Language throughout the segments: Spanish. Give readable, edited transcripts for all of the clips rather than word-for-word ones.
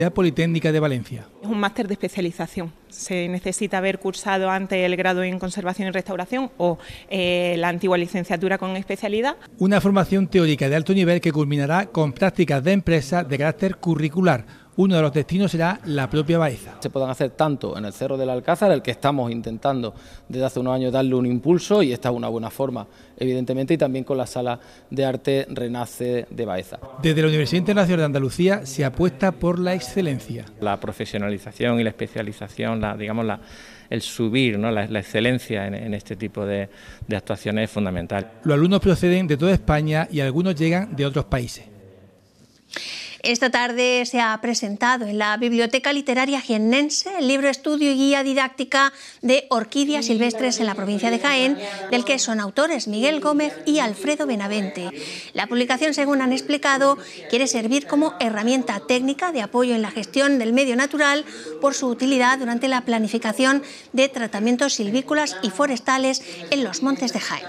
Politécnica de Valencia. Es un máster de especialización. Se necesita haber cursado antes el grado en conservación y restauración o la antigua licenciatura con especialidad. Una formación teórica de alto nivel que culminará con prácticas de empresa de carácter curricular. Uno de los destinos será la propia Baeza. Se puedan hacer tanto en el Cerro del Alcázar, el que estamos intentando desde hace unos años darle un impulso, y esta es una buena forma, evidentemente, y también con la Sala de Arte Renace de Baeza. Desde la Universidad Internacional de Andalucía se apuesta por la excelencia. La profesionalización y la especialización, el subir, ¿no?, la excelencia en este tipo de actuaciones es fundamental. Los alumnos proceden de toda España y algunos llegan de otros países. Esta tarde se ha presentado en la Biblioteca Literaria Jiennense el libro estudio y guía didáctica de orquídeas silvestres en la provincia de Jaén, del que son autores Miguel Gómez y Alfredo Benavente. La publicación, según han explicado, quiere servir como herramienta técnica de apoyo en la gestión del medio natural por su utilidad durante la planificación de tratamientos silvícolas y forestales en los montes de Jaén.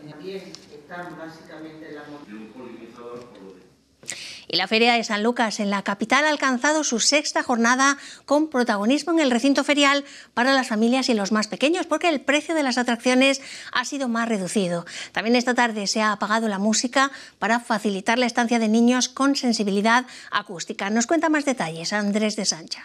Y la Feria de San Lucas en la capital ha alcanzado su sexta jornada con protagonismo en el recinto ferial para las familias y los más pequeños, porque el precio de las atracciones ha sido más reducido. También esta tarde se ha apagado la música para facilitar la estancia de niños con sensibilidad acústica. Nos cuenta más detalles Andrés de Sancha.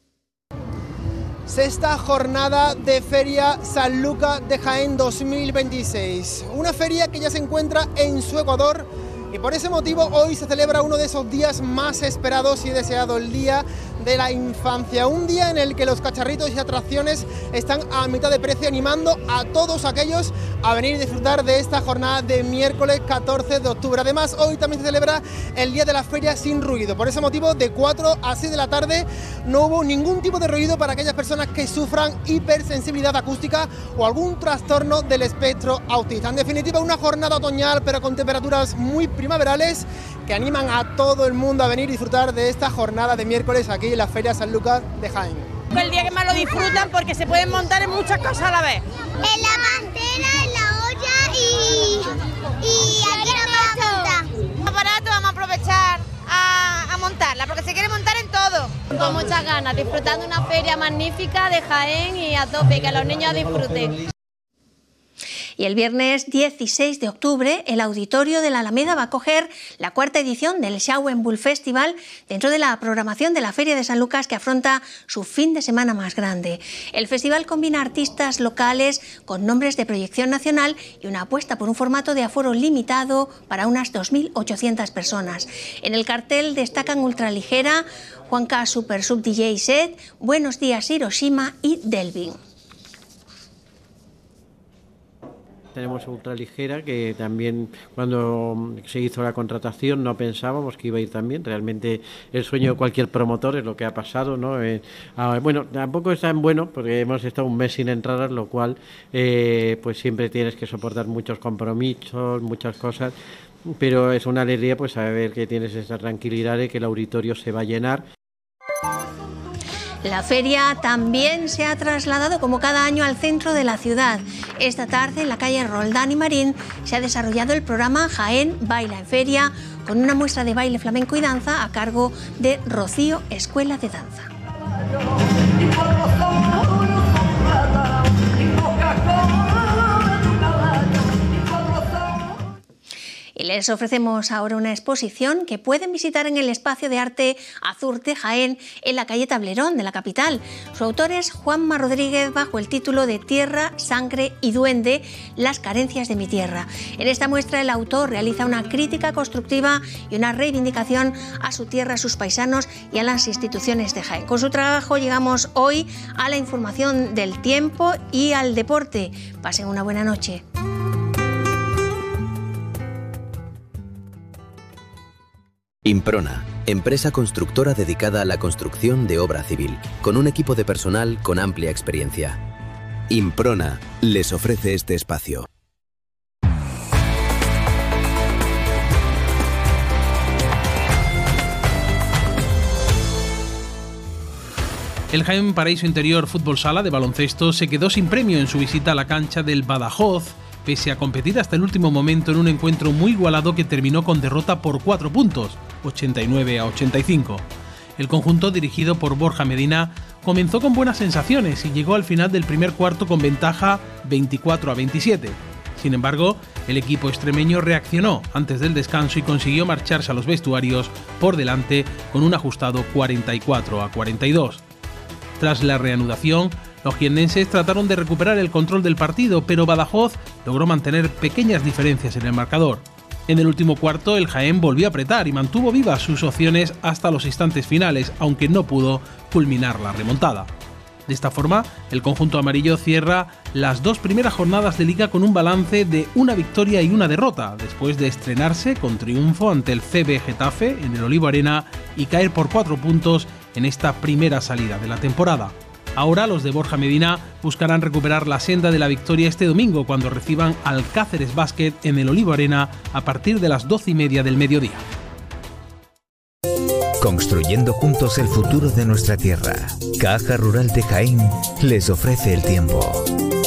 Sexta jornada de Feria San Lucas de Jaén 2026. Una feria que ya se encuentra en su Ecuador. Y por ese motivo hoy se celebra uno de esos días más esperados y deseado, el Día de la Infancia. Un día en el que los cacharritos y atracciones están a mitad de precio, animando a todos aquellos a venir y disfrutar de esta jornada de miércoles 14 de octubre. Además, hoy también se celebra el Día de la Feria sin ruido. Por ese motivo, de 4 a 6 de la tarde no hubo ningún tipo de ruido para aquellas personas que sufran hipersensibilidad acústica o algún trastorno del espectro autista. En definitiva, una jornada otoñal, pero con temperaturas muy primaverales que animan a todo el mundo a venir y disfrutar de esta jornada de miércoles aquí en la Feria San Lucas de Jaén. El día que más lo disfrutan porque se pueden montar en muchas cosas a la vez. En la mantera, en la olla y aquí nos vamos a montar. Aparato, vamos a aprovechar a montarla porque se quiere montar en todo. Con muchas ganas, disfrutando una feria magnífica de Jaén y a tope, que los niños disfruten. Y el viernes 16 de octubre, el Auditorio de la Alameda va a acoger la cuarta edición del Schauenbull Festival dentro de la programación de la Feria de San Lucas, que afronta su fin de semana más grande. El festival combina artistas locales con nombres de proyección nacional y una apuesta por un formato de aforo limitado para unas 2.800 personas. En el cartel destacan Ultraligera, Juanca Super Sub DJ Set, Buenos Días Hiroshima y Delvin. Tenemos Ultraligera, que también cuando se hizo la contratación no pensábamos que iba a ir tan bien. Realmente el sueño de cualquier promotor es lo que ha pasado, ¿no? Bueno, tampoco es tan bueno porque hemos estado un mes sin entradas, lo cual pues siempre tienes que soportar muchos compromisos, muchas cosas, pero es una alegría pues saber que tienes esa tranquilidad de que el auditorio se va a llenar. La feria también se ha trasladado como cada año al centro de la ciudad. Esta tarde en la calle Roldán y Marín se ha desarrollado el programa Jaén Baila en Feria, con una muestra de baile flamenco y danza a cargo de Rocío Escuela de Danza. Y les ofrecemos ahora una exposición que pueden visitar en el Espacio de Arte Azur de Jaén, en la calle Tablerón de la capital. Su autor es Juanma Rodríguez, bajo el título de Tierra, Sangre y Duende, las carencias de mi tierra. En esta muestra el autor realiza una crítica constructiva y una reivindicación a su tierra, a sus paisanos y a las instituciones de Jaén. Con su trabajo llegamos hoy a la información del tiempo y al deporte. Pasen una buena noche. Improna, empresa constructora dedicada a la construcción de obra civil, con un equipo de personal con amplia experiencia. Improna les ofrece este espacio. El Jaén Paraíso Interior Fútbol Sala de baloncesto se quedó sin premio en su visita a la cancha del Badajoz, pese a competir hasta el último momento en un encuentro muy igualado que terminó con derrota por 4 puntos, 89-85. El conjunto, dirigido por Borja Medina, comenzó con buenas sensaciones y llegó al final del primer cuarto con ventaja 24-27. Sin embargo, el equipo extremeño reaccionó antes del descanso y consiguió marcharse a los vestuarios por delante con un ajustado 44-42. Tras la reanudación, los jiennenses trataron de recuperar el control del partido, pero Badajoz logró mantener pequeñas diferencias en el marcador. En el último cuarto, el Jaén volvió a apretar y mantuvo vivas sus opciones hasta los instantes finales, aunque no pudo culminar la remontada. De esta forma, el conjunto amarillo cierra las 2 primeras jornadas de liga con un balance de 1 victoria y 1 derrota, después de estrenarse con triunfo ante el CB Getafe en el Olivo Arena y caer por 4 puntos en esta primera salida de la temporada. Ahora los de Borja Medina buscarán recuperar la senda de la victoria este domingo cuando reciban al Cáceres Básquet en el Olivo Arena a partir de las 12:30 del mediodía. Construyendo juntos el futuro de nuestra tierra. Caja Rural de Jaén les ofrece el tiempo.